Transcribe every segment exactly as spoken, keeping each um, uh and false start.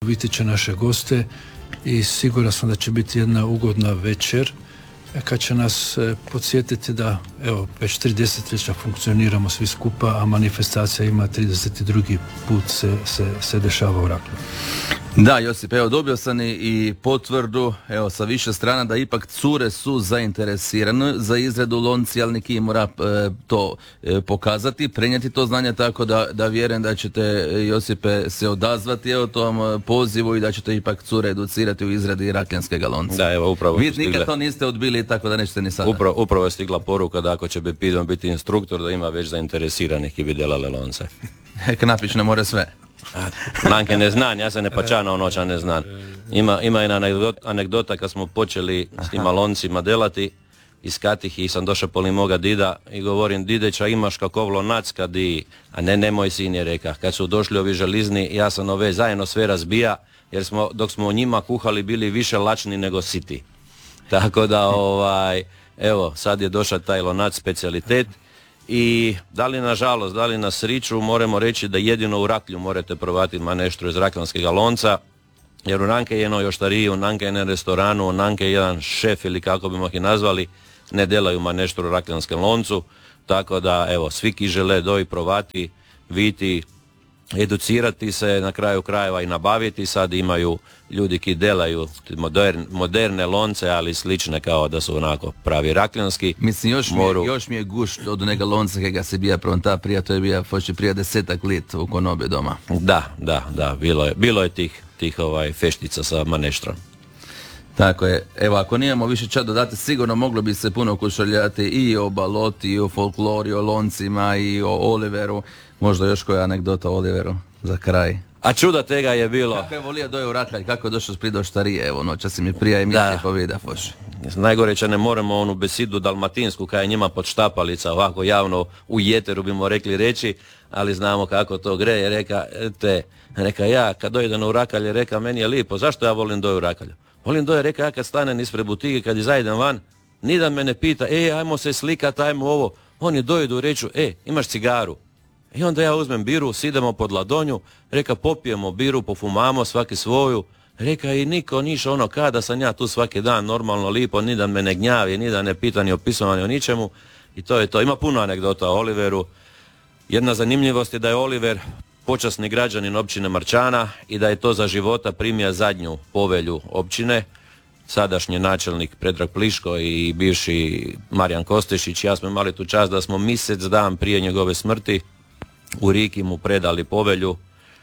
Vitiće naše goste i siguran sam da će biti jedna ugodna večer kad će nas podsjetiti da evo već tri desetljeća funkcioniramo svi skupa, a manifestacija ima trideset drugi put se, se, se dešava u Raklju. Da, Josip, evo dobio sam i, i potvrdu evo sa više strana da ipak cure su zainteresirane za izradu lonci, ali neki mora e, to e, pokazati, prenijeti to znanje, tako da, da vjerujem da ćete, Josipe, se odazvati evo tom pozivu i da ćete ipak cure educirati u izradi rakljanske galonce. Da, evo upravo. Vi nikad to niste odbili, tako da nećete ni sada. Upravo, upravo je stigla poruka da ako će biti, biti instruktor, da ima već zainteresiranih i bi delale lonce. Knapić ne more sve. Nanke ne znan, ja se ne pačana noća ne znan. Ima, ima jedna anegdota, anegdota kad smo počeli s tima loncima delati, iskatih i sam došao poli moga dida i govorim, dideća imaš kakov lonac kad i, a ne, nemoj sin je reka. Kad su došli ovi želizni, ja sam ove zajedno sve razbija, jer smo, dok smo o njima kuhali, bili više lačni nego siti. Tako da, ovaj, evo, sad je došao taj lonac specijalitet. I da li na žalost, da li na sriću, moramo reći da jedino u Raklju morate probati maneštru iz rakljanskega lonca, jer u Nanke jednoj oštariji, u Nanke jednom restoranu, u Nanke jedan šef ili kako bimo ih nazvali, ne delaju maneštru u rakljanskem loncu, tako da evo, svi ki žele doji probati, vidjeti, educirati se, na kraju krajeva i nabaviti, sad imaju ljudi ki delaju moderne, moderne lonce, ali slične kao da su onako pravi rakljanski. Mislim, još, moru... mi, je, još mi je gušt od onega lonca kega se bija pronta prija, to je bija poče prija desetak lit u konobe doma. Da, da, da, bilo je, bilo je tih, tih ovaj, feštica sa maneštrom. Tako je. Evo, ako nijemo više čad dodati, sigurno moglo bi se puno kušaljati i o baloti, i o folklori, o loncima, i o Oliveru. Možda još koja anegdota o Oliveru za kraj. A čuda tega je bilo. Kako je volio doje u Rakalj, kako je došao spri do štarije, evo noća si mi prija emisije povida foš. Najgore će ne moramo onu besidu dalmatinsku koja je njima pod štapalica, ovako javno u jeteru bimo rekli reći, ali znamo kako to gre, je reka, te, reka ja kad dojdem u Rakalj, reka meni je lipo, zašto ja volim doje u Rakalju? Volim doje, reka ja kad stanem ispred butike, kad izajdem van, ni da me ne pita, e, ajmo se slikat, ajmo ovo, on je dojedu reću, e, imaš cigaru. I onda ja uzmem biru, sidemo pod ladonju, reka popijemo biru, pofumamo svaki svoju, reka i niko niš ono kada sam ja tu svaki dan normalno lipo, ni da me ne gnjavi, ni da ne pita ni o pisovanju o ničemu i to je to. Ima puno anegdota o Oliveru. Jedna zanimljivost je da je Oliver počasni građanin općine Marčana i da je to za života primija zadnju povelju općine. Sadašnji načelnik Predrag Pliško i bivši Marijan Kostešić, ja smo imali tu čast da smo mjesec dan prije njegove smrti u Riki mu predali povelju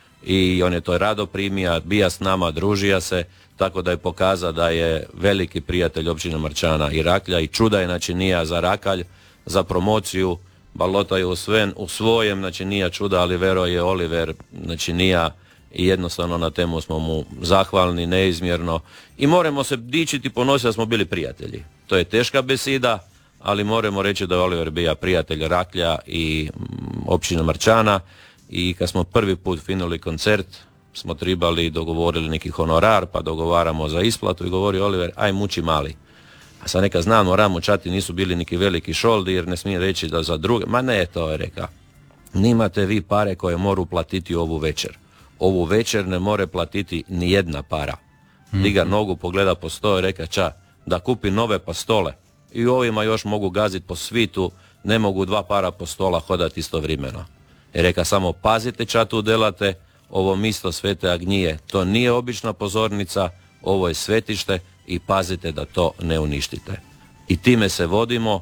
i on je to rado primija, bija s nama, družija se, tako da je pokazao da je veliki prijatelj općine Marčana i Raklja i čuda je načinija za Rakalj, za promociju, balota je usvojen, u svojem, znači nije čuda, ali vero je Oliver, znači nije i jednostavno na temu smo mu zahvalni neizmjerno i moramo se dičiti, ponositi da smo bili prijatelji. To je teška besida, ali moramo reći da je Oliver bija prijatelj Raklja i općine Marčana i kad smo prvi put finuli koncert smo tribali dogovorili neki honorar pa dogovaramo za isplatu i govori Oliver aj muči mali. A sad neka znam, moramo čati, nisu bili neki veliki šoldi jer ne smijem reći da za druge, ma ne, to je reka. Nimate vi pare koje moru platiti ovu večer. Ovu večer ne more platiti ni jedna para. Mm-hmm. Diga nogu, pogleda po sto i reka ča, da kupi nove pastole. I ovima još mogu gaziti po svitu, ne mogu dva para po stola hodati istovremeno. I reka samo pazite ča tu delate, ovo misto Svete Agnije, to nije obična pozornica, ovo je svetište i pazite da to ne uništite. I time se vodimo,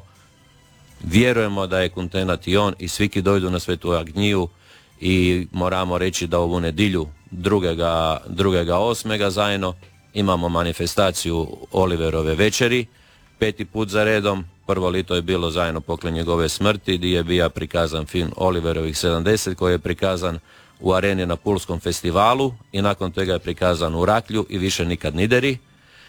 vjerujemo da je kontenat i on i svi ki dojdu na Svetu Agniju i moramo reći da ovu nedilju drugega, drugega osmega zajedno imamo manifestaciju Oliverove večeri, peti put za redom. Prvo lito je bilo zajedno poklon njegove smrti gdje je bio prikazan film Oliverovih sedamdeset koji je prikazan u areni na Pulskom festivalu i nakon toga je prikazan u Raklju i više nikad nideri.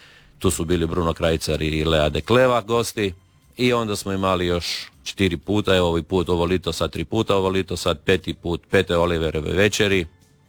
Tu su bili Bruno Krajcar i Lea Dekleva gosti i onda smo imali još četiri puta, evo ovaj put ovo lito sad tri puta, ovo lito sad peti put, pete Oliverove večeri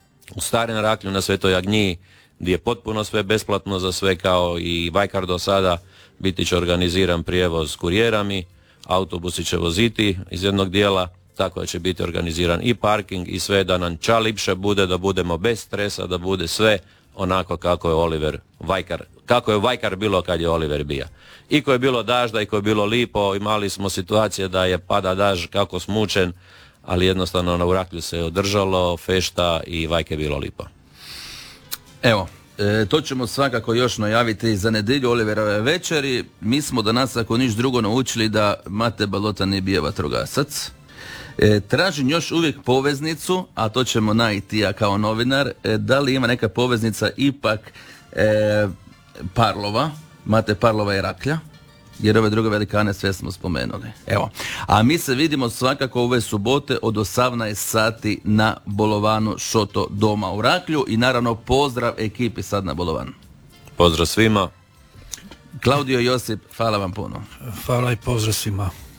u Starem Raklju na Svetoj Agniji gdje je potpuno sve besplatno za sve kao i Vajkar do sada, biti će organiziran prijevoz kurijerami, autobusi će voziti iz jednog dijela, tako da će biti organiziran i parking i sve da nam ča lipše bude, da budemo bez stresa, da bude sve onako kako je Oliver Vajkar, kako je Vajkar bilo kad je Oliver bija. I ko je bilo dažda i ko je bilo lipo, imali smo situacije da je pada daž kako smučen, ali jednostavno na Uraklju se održalo, fešta i Vajke je bilo lipo. Evo, e, to ćemo svakako još najaviti za nedjelju Oliverove večeri. Mi smo danas, ako niš drugo, naučili da Mate Balota ne bije vatrogasac. E, tražim još uvijek poveznicu, a to ćemo najti ja kao novinar, e, da li ima neka poveznica ipak e, Parlova, Mate Parlova i Raklja, jer ove druge velikane sve smo spomenuli. Evo, a mi se vidimo svakako ove subote od osamnaest sati na bolovanu Šoto doma u Raklju i naravno pozdrav ekipi sad na bolovanu. Pozdrav svima. Klaudio i Josip, hvala vam puno. Hvala i pozdrav svima.